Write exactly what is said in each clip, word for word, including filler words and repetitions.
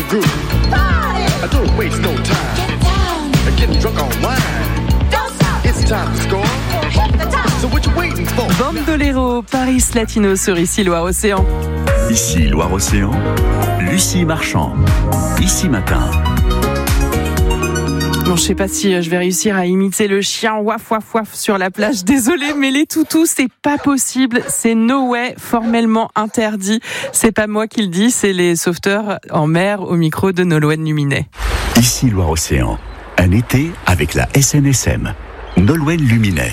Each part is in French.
groove. Party! I don't waste no time. Get down. Getting drunk on wine. Don't stop. It's time to score. Hit the top. So what you waiting for? Bandolero, Paris Latino sur Ici Loire-Océan. Ici Loire-Océan, Lucie Marchand. Ici Matin. Bon, je sais pas si je vais réussir à imiter le chien waf waf waf sur la plage. Désolée, mais les toutous, c'est pas possible. C'est no way, formellement interdit. C'est pas moi qui le dis, c'est les sauveteurs en mer au micro de Nolwenn Luminet. Ici Loire-Océan, un été avec la S N S M. Nolwenn Luminet.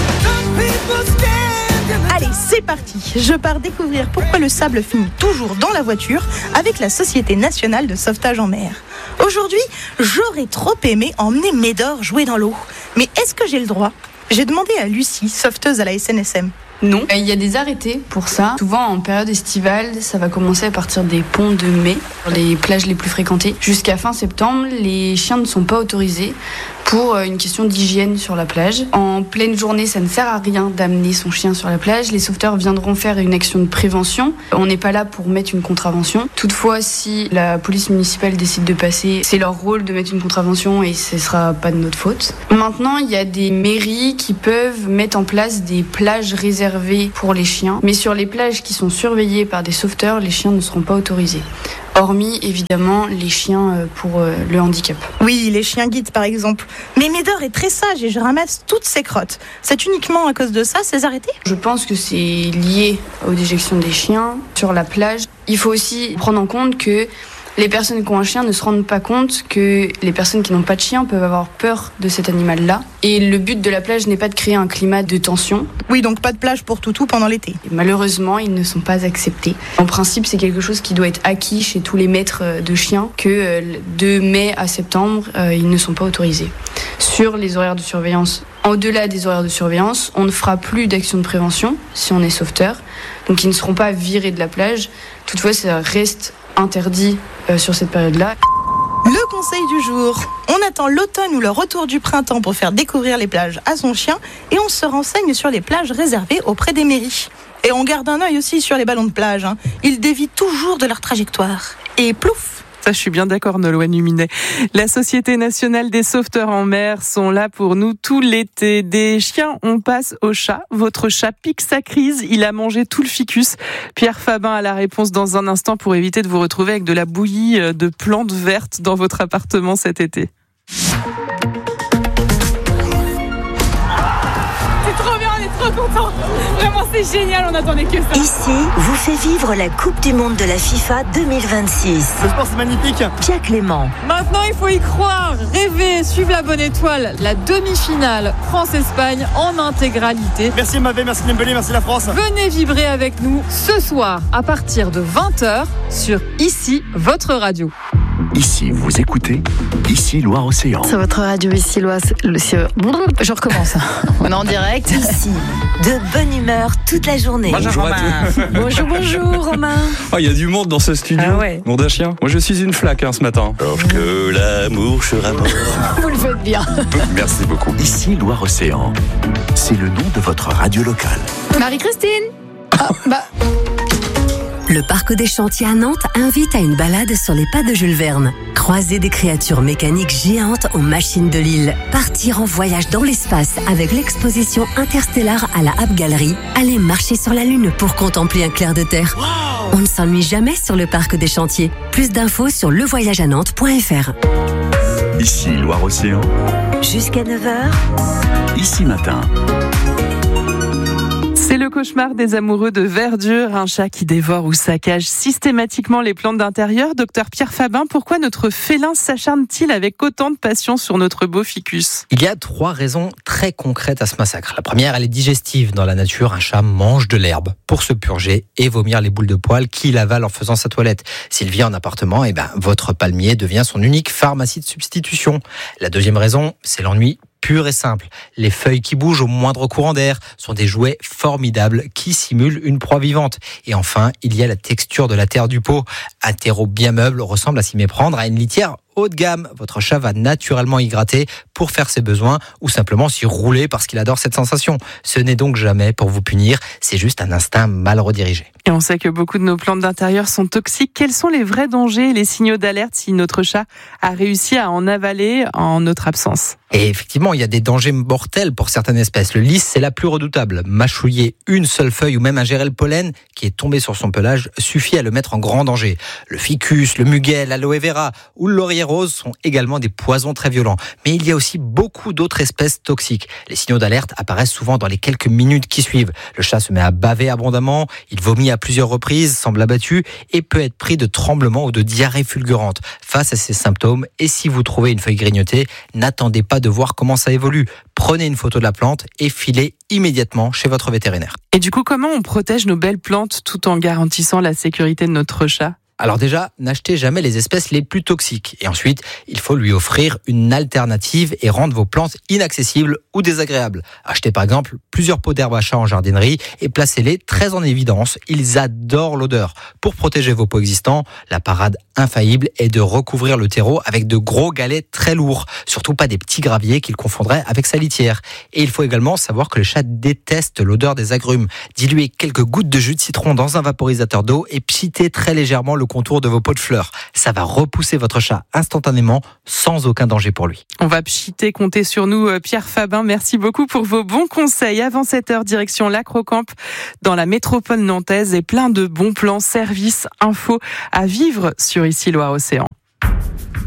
Allez, c'est parti. Je pars découvrir pourquoi le sable finit toujours dans la voiture avec la Société nationale de sauvetage en mer. Aujourd'hui, j'aurais trop aimé emmener Médor jouer dans l'eau. Mais est-ce que j'ai le droit ? J'ai demandé à Lucie, sauveteuse à la S N S M. Non. Il y a des arrêtés pour ça. Souvent en période estivale, ça va commencer à partir des ponts de mai, les plages les plus fréquentées. Jusqu'à fin septembre, les chiens ne sont pas autorisés pour une question d'hygiène sur la plage. En pleine journée, ça ne sert à rien d'amener son chien sur la plage. Les sauveteurs viendront faire une action de prévention. On n'est pas là pour mettre une contravention. Toutefois, si la police municipale décide de passer, c'est leur rôle de mettre une contravention et ce ne sera pas de notre faute. Maintenant, il y a des mairies qui peuvent mettre en place des plages réservées pour les chiens. Mais sur les plages qui sont surveillées par des sauveteurs, les chiens ne seront pas autorisés. Hormis, évidemment, les chiens pour le handicap. Oui, les chiens guides, par exemple. Mais Médor est très sage et je ramasse toutes ses crottes. C'est uniquement à cause de ça, ces arrêtés ? Je pense que c'est lié aux déjections des chiens sur la plage. Il faut aussi prendre en compte que les personnes qui ont un chien ne se rendent pas compte que les personnes qui n'ont pas de chien peuvent avoir peur de cet animal-là. Et le but de la plage n'est pas de créer un climat de tension. Oui, donc pas de plage pour toutou pendant l'été. Et malheureusement, ils ne sont pas acceptés. En principe, c'est quelque chose qui doit être acquis chez tous les maîtres de chiens, que de mai à septembre, ils ne sont pas autorisés. Sur les horaires de surveillance, au-delà des horaires de surveillance, on ne fera plus d'action de prévention si on est sauveteur. Donc ils ne seront pas virés de la plage. Toutefois, ça reste interdit euh, sur cette période-là. Le conseil du jour. On attend l'automne ou le retour du printemps pour faire découvrir les plages à son chien et on se renseigne sur les plages réservées auprès des mairies. Et on garde un œil aussi sur les ballons de plage. Hein. Ils dévient toujours de leur trajectoire. Et plouf! Ça, je suis bien d'accord, Nolwenn Luminet. La Société nationale des sauveteurs en mer sont là pour nous tout l'été. Des chiens, on passe au chat. Votre chat pique sa crise. Il a mangé tout le ficus. Pierre Fabin a la réponse dans un instant pour éviter de vous retrouver avec de la bouillie de plantes vertes dans votre appartement cet été. Trop content. Vraiment, c'est génial, on n'attendait que ça. Ici, vous fait vivre la Coupe du Monde de la FIFA deux mille vingt-six. Le sport, c'est magnifique. Pierre Clément. Maintenant, il faut y croire, rêver, suivre la bonne étoile. La demi-finale France-Espagne en intégralité. Merci Mavé, merci Dembélé, merci la France. Venez vibrer avec nous ce soir à partir de vingt heures sur Ici, votre radio. Ici, vous écoutez Ici Loire-Océan. C'est votre radio Ici Loire. Je recommence. On est en direct. Ici, de bonne humeur toute la journée. Bonjour Romain. Bonjour, bonjour Romain. Oh, il y a du monde dans ce studio. Ah ouais. Nom d'un chien. Moi, je suis une flaque hein, ce matin. Lorsque l'amour sera mort. Vous le faites bien. Merci beaucoup. Ici Loire-Océan, c'est le nom de votre radio locale. Marie-Christine. Ah, bah... Le Parc des Chantiers à Nantes invite à une balade sur les pas de Jules Verne. Croiser des créatures mécaniques géantes aux machines de l'île. Partir en voyage dans l'espace avec l'exposition interstellaire à la App Gallery. Aller marcher sur la Lune pour contempler un clair de terre. Wow. On ne s'ennuie jamais sur le Parc des Chantiers. Plus d'infos sur le voyage à nantes point f r. Ici Loire-Océan. Jusqu'à neuf heures. Ici Matin. C'est le cauchemar des amoureux de verdure, un chat qui dévore ou saccage systématiquement les plantes d'intérieur. Docteur Pierre Fabin, pourquoi notre félin s'acharne-t-il avec autant de passion sur notre beau ficus ? Il y a trois raisons très concrètes à ce massacre. La première, elle est digestive. Dans la nature, un chat mange de l'herbe pour se purger et vomir les boules de poils qu'il avale en faisant sa toilette. S'il vit en appartement, eh ben, votre palmier devient son unique pharmacie de substitution. La deuxième raison, c'est l'ennui pur et simple. Les feuilles qui bougent au moindre courant d'air sont des jouets formidables qui simulent une proie vivante. Et enfin, il y a la texture de la terre du pot. Un terreau bien meuble ressemble à s'y méprendre à une litière haut de gamme. Votre chat va naturellement y gratter pour faire ses besoins ou simplement s'y rouler parce qu'il adore cette sensation. Ce n'est donc jamais pour vous punir, c'est juste un instinct mal redirigé. Et on sait que beaucoup de nos plantes d'intérieur sont toxiques. Quels sont les vrais dangers et les signaux d'alerte si notre chat a réussi à en avaler en notre absence ? Et effectivement, il y a des dangers mortels pour certaines espèces. Le lys, c'est la plus redoutable. Mâchouiller une seule feuille ou même ingérer le pollen qui est tombé sur son pelage suffit à le mettre en grand danger. Le ficus, le muguet, l'aloe vera ou le laurier rose sont également des poisons très violents. Mais il y a aussi beaucoup d'autres espèces toxiques. Les signaux d'alerte apparaissent souvent dans les quelques minutes qui suivent. Le chat se met à baver abondamment, il vomit à plusieurs reprises, semble abattu et peut être pris de tremblements ou de diarrhée fulgurante. Face à ces symptômes, et si vous trouvez une feuille grignotée, n'attendez pas de voir comment ça évolue. Prenez une photo de la plante et filez immédiatement chez votre vétérinaire. Et du coup, comment on protège nos belles plantes tout en garantissant la sécurité de notre chat ? Alors déjà, n'achetez jamais les espèces les plus toxiques. Et ensuite, il faut lui offrir une alternative et rendre vos plantes inaccessibles ou désagréables. Achetez par exemple plusieurs pots d'herbe à chat en jardinerie et placez-les très en évidence. Ils adorent l'odeur. Pour protéger vos pots existants, la parade infaillible est de recouvrir le terreau avec de gros galets très lourds. Surtout pas des petits graviers qu'il confondrait avec sa litière. Et il faut également savoir que le chat déteste l'odeur des agrumes. Diluez quelques gouttes de jus de citron dans un vaporisateur d'eau et pchitez très légèrement le contour de vos pots de fleurs. Ça va repousser votre chat instantanément sans aucun danger pour lui. On va pchiter, comptez sur nous. Pierre Fabin, merci beaucoup pour vos bons conseils. Avant sept heures, direction l'Acrocamp dans la métropole nantaise et plein de bons plans, services, infos à vivre sur Ici Loire Océan.